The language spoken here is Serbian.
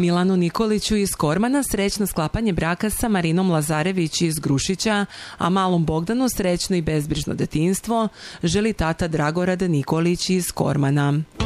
Milanu Nikoliću iz Kormana srećno sklapanje braka sa Marinom Lazarević iz Grušića, a malom Bogdanu srećno i bezbrižno detinjstvo želi tata Dragorad Nikolić iz Kormana.